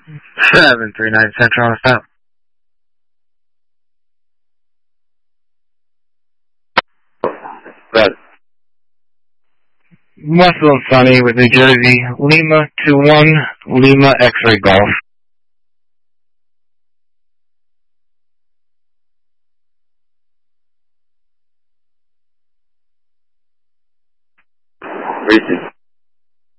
739 Central on stop. Right. Muscle and Sunny with New Jersey, Lima 21, Lima X-ray Golf. Recent.